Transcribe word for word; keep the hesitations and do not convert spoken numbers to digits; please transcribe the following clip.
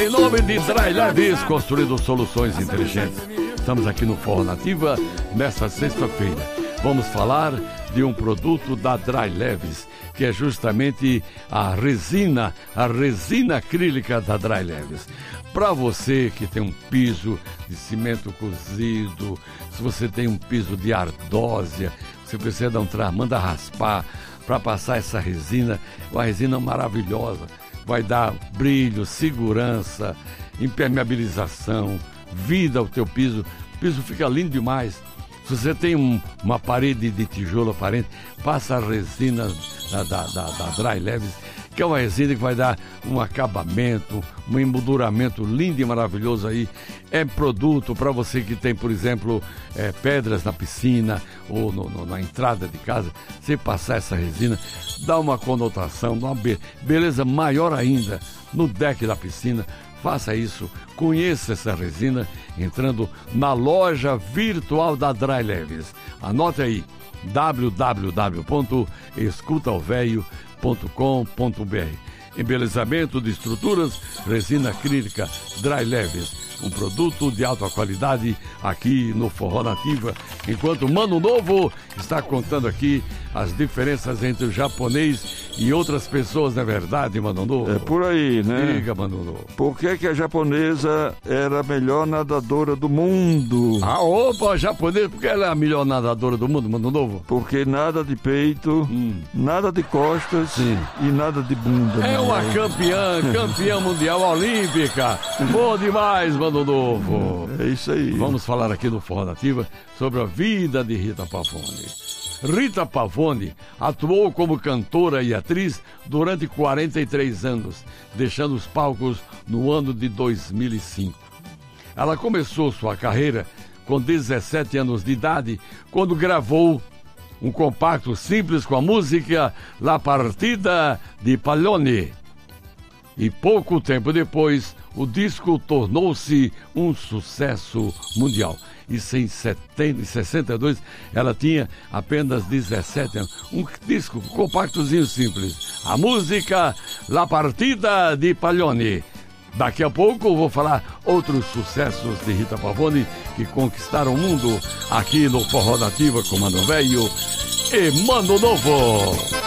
Em nome de Dry Leves, construindo soluções inteligentes. Estamos aqui no Forró Nativa, nesta sexta-feira. Vamos falar de um produto da Dry Leves, que é justamente a resina, a resina acrílica da Dry Leves. Para você que tem um piso de cimento cozido, se você tem um piso de ardósia, você precisa dar um trabalho, manda raspar para passar essa resina, uma resina maravilhosa. Vai dar brilho, segurança, impermeabilização, vida ao teu piso. O piso fica lindo demais. Se você tem um, uma parede de tijolo aparente, passa a resina da, da, da, da Dry Leves, que é uma resina que vai dar um acabamento, um emolduramento lindo e maravilhoso aí. É produto para você que tem, por exemplo, é, pedras na piscina ou no, no, na entrada de casa. Você passar essa resina, dá uma conotação, dá uma be- beleza maior ainda no deck da piscina. Faça isso, conheça essa resina entrando na loja virtual da Dry Leves. Anote aí, w w w ponto escuta o véio ponto com ponto b r. Embelezamento de estruturas, resina acrílica Dry Leves, um produto de alta qualidade aqui no Forró Nativa. Enquanto o Mano Novo está contando aqui as diferenças entre o japonês e outras pessoas, não é verdade, Mano Novo? É por aí, né? Diga, Mano Novo. Por que que a japonesa era a melhor nadadora do mundo? Ah, opa, a japonesa, porque ela é a melhor nadadora do mundo, Mano Novo? Porque nada de peito, Hum. nada de costas Sim. e nada de bunda. É né? uma campeã, campeã mundial olímpica. Bom demais, Mano Novo. É isso aí. Vamos falar aqui no Forró Nativa sobre a vida de Rita Pavone. Rita Pavone atuou como cantora e atriz durante quarenta e três anos, deixando os palcos no ano de dois mil e cinco. Ela começou sua carreira com dezessete anos de idade, quando gravou um compacto simples com a música La Partida di Pallone. E pouco tempo depois, o disco tornou-se um sucesso mundial. Isso em setenta, sessenta e dois, ela tinha apenas dezessete anos. Um disco compactozinho simples. A música La Partida di Pallone. Daqui a pouco eu vou falar outros sucessos de Rita Pavone que conquistaram o mundo aqui no Forró Nativa com Mano Velho e Mano Novo.